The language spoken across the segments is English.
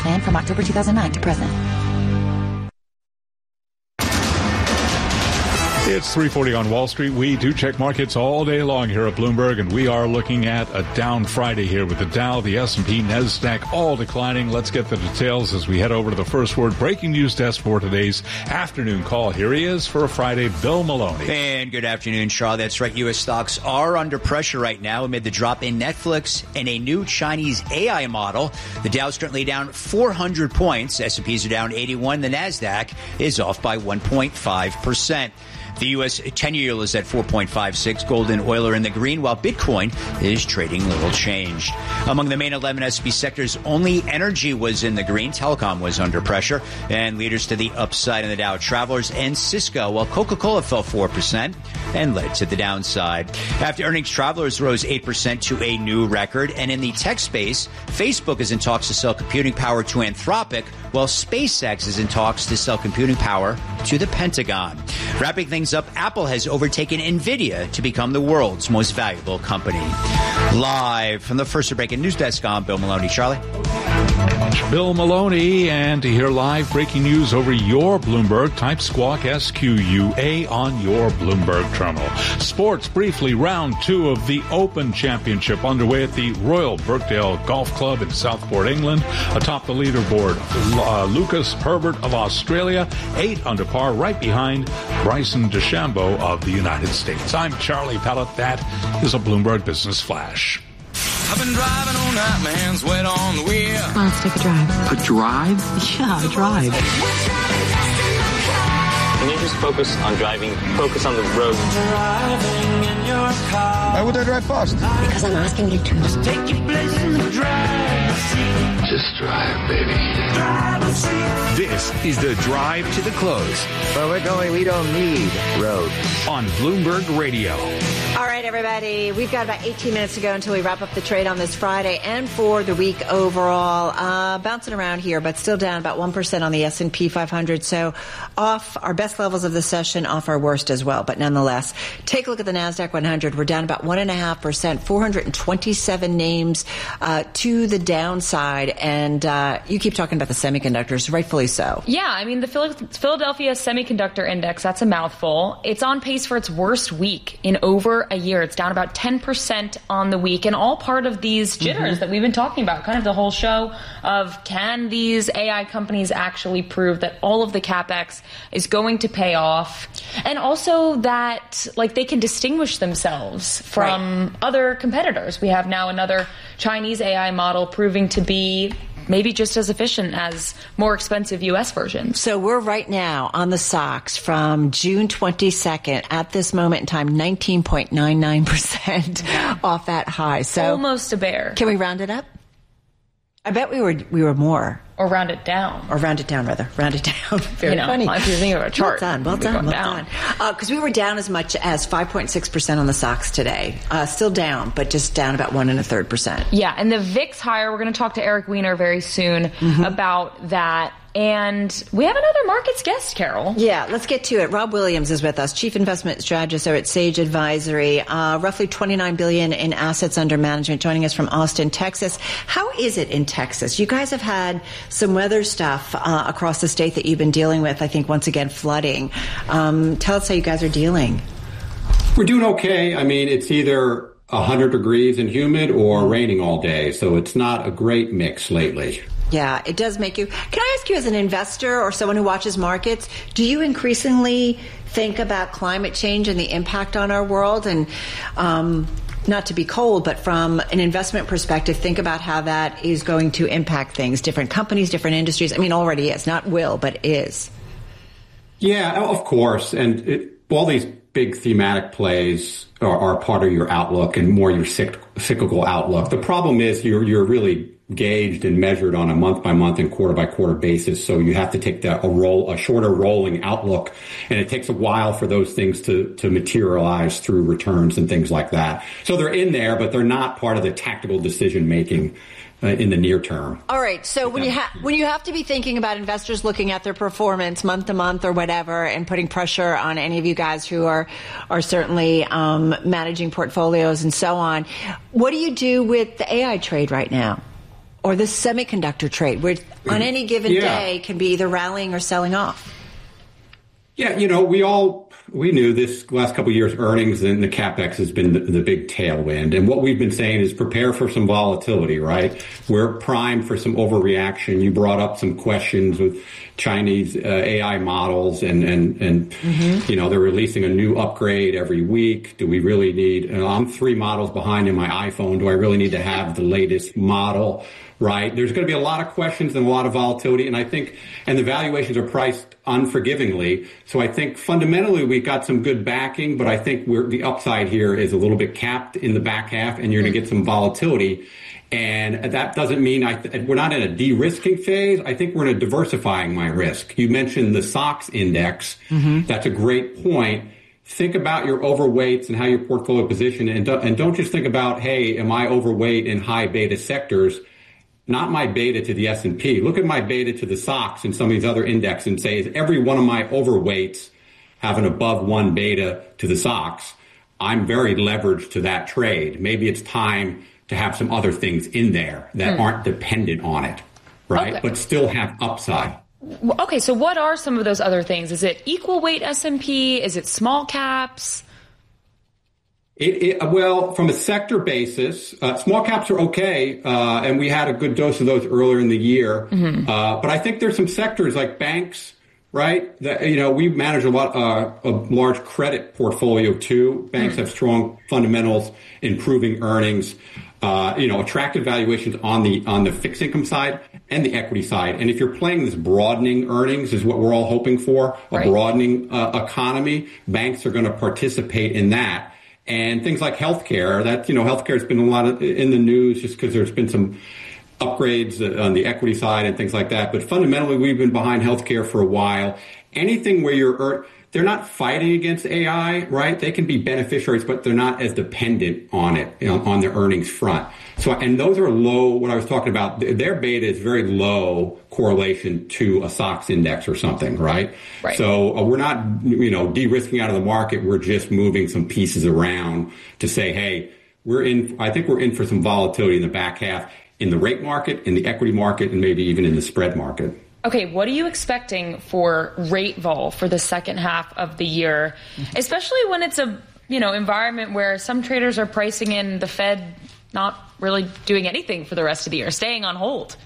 plan from October 2009 to present. It's 3:40 on Wall Street. We do check markets all day long here at Bloomberg, and we are looking at a down Friday here with the Dow, the S&P, NASDAQ all declining. Let's get the details as we head over to the First Word breaking news desk for today's afternoon call. Here he is for a Friday, Bill Maloney. And good afternoon, Charlie. That's right. U.S. stocks are under pressure right now amid the drop in Netflix and a new Chinese AI model. The Dow's currently down 400 points. S&Ps are down 81. The NASDAQ is off by 1.5%. The U.S. 10-year yield is at 4.56. Gold and oil are in the green, while Bitcoin is trading little changed. Among the main 11 S&P sectors, only energy was in the green. Telecom was under pressure. And leaders to the upside in the Dow, Travelers and Cisco, while Coca-Cola fell 4% and led to the downside. After earnings, Travelers rose 8% to a new record. And in the tech space, Facebook is in talks to sell computing power to Anthropic, while SpaceX is in talks to sell computing power to the Pentagon. Wrapping things up, Apple has overtaken NVIDIA to become the world's most valuable company. Live from the First Breaking News Desk, I'm Bill Maloney. Charlie? Bill Maloney, and to hear live breaking news over your Bloomberg, type Squawk SQUA on your Bloomberg terminal. Sports, briefly, round 2 of the Open Championship underway at the Royal Birkdale Golf Club in Southport, England. Atop the leaderboard, Lucas Herbert of Australia, 8 under par, right behind Bryson DeChambeau of the United States. I'm Charlie Pellet. That is a Bloomberg Business Flash. I've been driving all night, my hands wet on the wheel. Come on, let's take a drive. A drive? Yeah, a drive. Can you just focus on driving? Focus on the road. Driving in your car. Why would I drive fast? Because I'm asking you to. Just take your place in the driver's seat. Just drive, baby. Driver's seat. This is the drive to the close. Where we're going, we don't need roads. On Bloomberg Radio. All right, everybody. We've got about 18 minutes to go until we wrap up the trade on this Friday and for the week overall. Bouncing around here, but still down about 1% on the S&P 500. So off our best levels of the session, off our worst as well. But nonetheless, take a look at the NASDAQ 100. We're down about 1.5%, 427 names to the downside. And you keep talking about the semiconductors, rightfully so. Yeah, I mean, the Philadelphia Semiconductor Index, that's a mouthful. It's on pace for its worst week in over a year. It's down about 10% on the week, and all part of these jitters that we've been talking about, kind of the whole show of, can these AI companies actually prove that all of the CapEx is going to pay off, and also that they can distinguish themselves from other competitors. We have now another Chinese AI model proving to be maybe just as efficient as more expensive U.S. versions. So we're right now on the SOX from June 22nd at this moment in time, 19.99% off that high. So almost a bear. Can we round it up? I bet we were more. Or round it down. Or round it down, rather. Round it down. Very funny. If you're thinking of a chart. Well done. Because we were down as much as 5.6% on the SOX today. Still down, but just down about 1.33%. Yeah, and the VIX higher. We're going to talk to Eric Weiner very soon about that. And we have another markets guest, Carol. Yeah, let's get to it. Rob Williams is with us, Chief Investment Strategist at Sage Advisory. Roughly $29 billion in assets under management, joining us from Austin, Texas. How is it in Texas? You guys have had some weather stuff across the state that you've been dealing with, I think, once again, flooding. Tell us how you guys are dealing. We're doing okay. I mean, it's either 100 degrees and humid or raining all day, so it's not a great mix lately. Yeah, it does make you. Can I ask you, as an investor or someone who watches markets, do you increasingly think about climate change and the impact on our world? And not to be cold, but from an investment perspective, think about how that is going to impact things, different companies, different industries. I mean, already is, not will, but is. Yeah, of course. And all these big thematic plays are part of your outlook and more your cyclical outlook. The problem is you're really gauged and measured on a month-by-month and quarter-by-quarter basis. So you have to take a shorter rolling outlook, and it takes a while for those things to materialize through returns and things like that. So they're in there, but they're not part of the tactical decision-making in the near term. All right. So when you have to be thinking about investors looking at their performance month to month or whatever, and putting pressure on any of you guys who are certainly managing portfolios and so on, what do you do with the AI trade right now? or this semiconductor trade, where on any given day can be either rallying or selling off? Yeah, we knew this last couple of years earnings and the CapEx has been the big tailwind. And what we've been saying is prepare for some volatility, right? We're primed for some overreaction. You brought up some questions with Chinese AI models and they're releasing a new upgrade every week. Do we really need, I'm 3 models behind in my iPhone. Do I really need to have the latest model? Right. There's going to be a lot of questions and a lot of volatility. And I think, and the valuations are priced unforgivingly. So I think fundamentally we got some good backing, but I think the upside here is a little bit capped in the back half and you're going to get some volatility. And that doesn't mean we're not in a de-risking phase. I think we're in a diversifying my risk. You mentioned the SOX index. That's a great point. Think about your overweights and how your portfolio position, and don't just think about, hey, am I overweight in high beta sectors? Not my beta to the S&P. Look at my beta to the SOX and some of these other indexes and say, is every one of my overweights have an above 1 beta to the SOX? I'm very leveraged to that trade. Maybe it's time to have some other things in there that aren't dependent on it, right? Okay. But still have upside. Okay, so what are some of those other things? Is it equal weight S&P? Is it small caps? Well, from a sector basis, small caps are okay, and we had a good dose of those earlier in the year. But I think there's some sectors like banks, right? That, we manage a large credit portfolio too. Banks have strong fundamentals, improving earnings, attractive valuations on the fixed income side and the equity side. And if you're playing this broadening earnings is what we're all hoping for, a broadening economy, banks are going to participate in that. And things like healthcare, healthcare has been a lot in the news just because there's been some upgrades on the equity side and things like that. But fundamentally, we've been behind healthcare for a while. Anything where they're not fighting against AI, right? They can be beneficiaries, but they're not as dependent on it, on their earnings front. So, and those are low, what I was talking about, their beta is very low correlation to a SOX index or something, right? So we're not, de-risking out of the market. We're just moving some pieces around to say, hey, I think we're in for some volatility in the back half in the rate market, in the equity market, and maybe even in the spread market. Okay, what are you expecting for rate vol for the second half of the year, especially when it's a environment where some traders are pricing in the Fed not really doing anything for the rest of the year, staying on hold?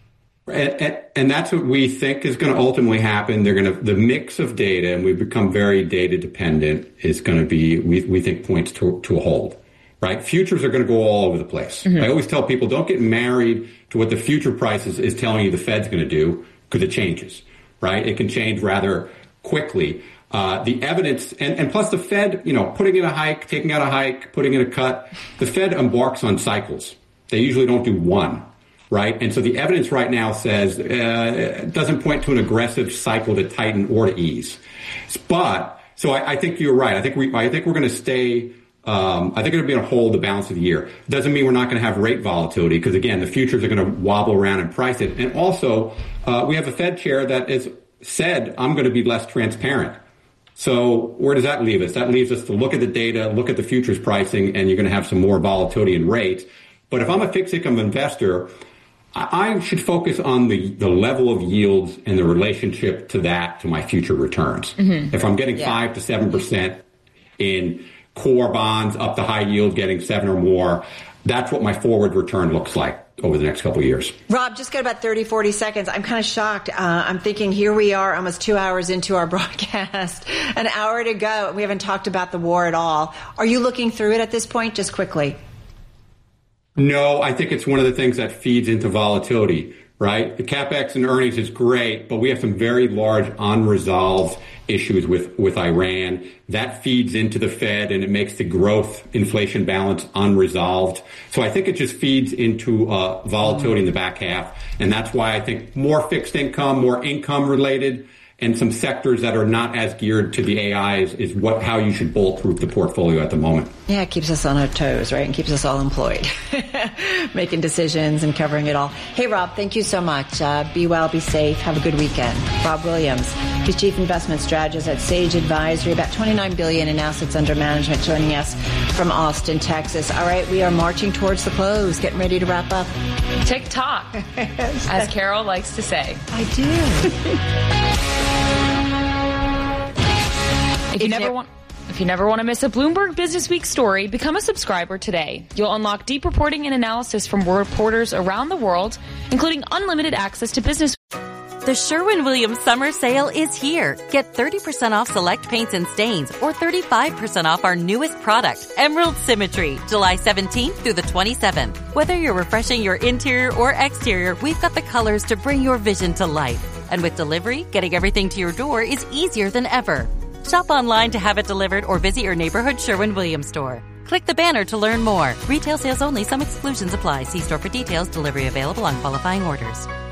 And that's what we think is going to ultimately happen. The mix of data, and we've become very data dependent, is going to be, we think, points to a hold. Right? Futures are going to go all over the place. I always tell people, don't get married to what the future price is telling you the Fed's going to do, because it changes, right? It can change rather quickly. The evidence, and plus the Fed, putting in a hike, taking out a hike, putting in a cut, the Fed embarks on cycles. They usually don't do one, right? And so the evidence right now says, it doesn't point to an aggressive cycle to tighten or to ease. But, so I think you're right. I think we're going to stay, I think it'll be on hold the balance of the year. Doesn't mean we're not going to have rate volatility, because again, the futures are going to wobble around and price it. And also, we have a Fed chair that has said, I'm going to be less transparent. So where does that leave us? That leaves us to look at the data, look at the futures pricing, and you're going to have some more volatility in rates. But if I'm a fixed income investor, I should focus on the level of yields and the relationship to that to my future returns. If I'm getting 5 to 7% in core bonds up to high yield, getting 7 or more, that's what my forward return looks like over the next couple of years. Rob, just got about 30, 40 seconds. I'm kind of shocked. I'm thinking here we are almost 2 hours into our broadcast, an hour to go. We haven't talked about the war at all. Are you looking through it at this point, just quickly? No, I think it's one of the things that feeds into volatility, right? The CapEx and earnings is great, but we have some very large unresolved issues with Iran. That feeds into the Fed and it makes the growth inflation balance unresolved. So I think it just feeds into volatility in the back half. And that's why I think more fixed income, more income related and some sectors that are not as geared to the AI is how you should bulletproof the portfolio at the moment. Yeah, it keeps us on our toes, right? And keeps us all employed, making decisions and covering it all. Hey, Rob, thank you so much. Be well, be safe. Have a good weekend. Rob Williams, he's Chief Investment Strategist at Sage Advisory, about $29 billion in assets under management, joining us from Austin, Texas. All right, we are marching towards the close, getting ready to wrap up. TikTok, as Carol likes to say. I do. If you never want to miss a Bloomberg Business Week story, become a subscriber today. You'll unlock deep reporting and analysis from reporters around the world, including unlimited access to business. The Sherwin-Williams Summer Sale is here. Get 30% off select paints and stains or 35% off our newest product, Emerald Symmetry, July 17th through the 27th. Whether you're refreshing your interior or exterior, we've got the colors to bring your vision to life. And with delivery, getting everything to your door is easier than ever. Shop online to have it delivered or visit your neighborhood Sherwin-Williams store. Click the banner to learn more. Retail sales only. Some exclusions apply. See store for details. Delivery available on qualifying orders.